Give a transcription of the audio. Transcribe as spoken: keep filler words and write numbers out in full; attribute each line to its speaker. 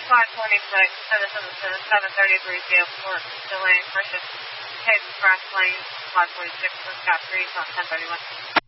Speaker 1: five twenty-six, seven seven seven, seven thirty-three, Port, delaying purchase, Hayden Cross Lane, five forty-six, Scott Street, on ten thirty-one.